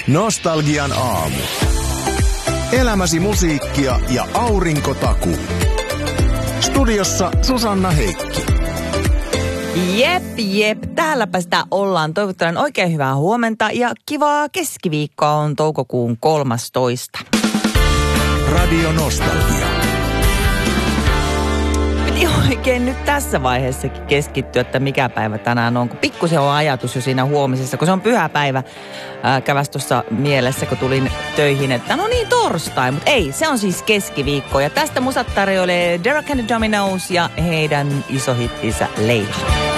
Nostalgian aamu. Elämäsi musiikkia ja aurinkotakuu. Studiossa Susanna Heikki. Jep, täälläpä sitä ollaan. Toivottelen oikein hyvää huomenta ja kivaa keskiviikkoa on toukokuun 13. Radio Nostalgia. Piti oikein nyt tässä vaiheessakin keskittyä, että mikä päivä tänään on, kun pikkusen on ajatus jo siinä huomisessa, kun se on pyhäpäivä. Käväs tuossa mielessä, kun tulin töihin, että no niin, torstai, mutta ei, se on siis keskiviikko. Ja tästä musat tarjoilee Derek and the Dominos ja heidän iso hittinsä Leila.